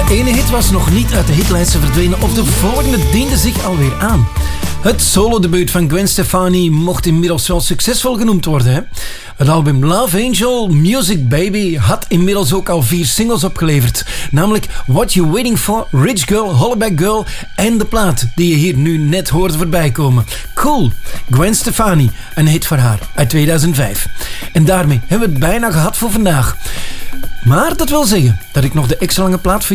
ene hit was nog niet uit de hitlijsten verdwenen of de volgende diende zich alweer aan. Het solodebuut van Gwen Stefani mocht inmiddels wel succesvol genoemd worden. Hè? Het album Love Angel, Music Baby had inmiddels ook al 4 singles opgeleverd. Namelijk What You Waiting For, Rich Girl, Hollaback Girl en de plaat die je hier nu net hoorde voorbij komen. Cool, Gwen Stefani, een hit voor haar uit 2005. En daarmee hebben we het bijna gehad voor vandaag. Maar dat wil zeggen dat ik nog de extra lange plaat voor